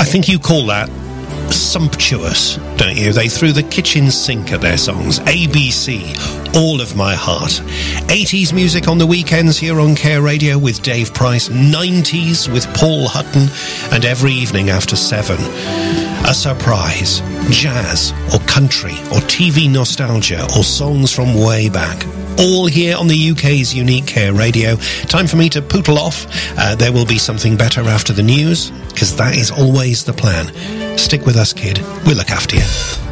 think you call that sumptuous, don't you? They threw the kitchen sink at their songs. ABC, All of My Heart. 80s music on the weekends here on Care Radio with Dave Price. 90s with Paul Hutton. And every evening after 7, a surprise. Jazz or country or TV nostalgia or songs from way back. All here on the UK's unique Care Radio. Time for me to pootle off. There will be something better after the news, because that is always the plan. Stick with us, kid. We'll look after you.